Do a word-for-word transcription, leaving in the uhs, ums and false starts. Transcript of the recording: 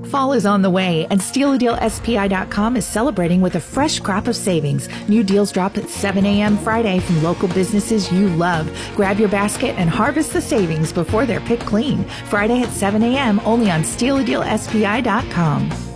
Fall is on the way, and Steal a Deal S P I dot com is celebrating with a fresh crop of savings. New deals drop at seven a.m. Friday from local businesses you love. Grab your basket and harvest the savings before they're picked clean. Friday at seven a.m. only on Steal a Deal S P I dot com.